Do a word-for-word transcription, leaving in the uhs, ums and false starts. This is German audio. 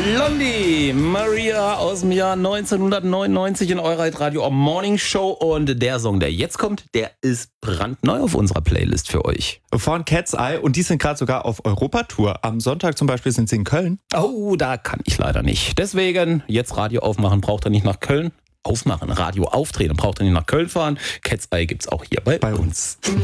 Blondie, Maria aus dem Jahr neunzehnhundertneunundneunzig in eurer Radio Morning Show. Und der Song, der jetzt kommt, der ist brandneu auf unserer Playlist für euch. Von Cat's Eye, und die sind gerade sogar auf Europatour. Am Sonntag zum Beispiel sind sie in Köln. Oh, da kann ich leider nicht. Deswegen, jetzt Radio aufmachen, braucht ihr nicht nach Köln. Aufmachen, Radio auftreten, braucht ihr nicht nach Köln fahren. Cat's Eye gibt's auch hier bei, bei uns. uns.